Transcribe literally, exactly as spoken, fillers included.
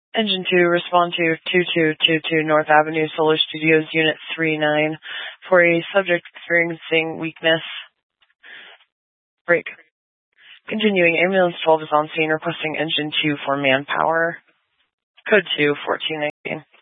Engine two, respond to two two two two North Avenue, Solar Studios, Unit three nine, for a subject experiencing weakness. Break. Continuing, ambulance twelve is on scene, requesting engine two for manpower. Code two, fourteen nineteen.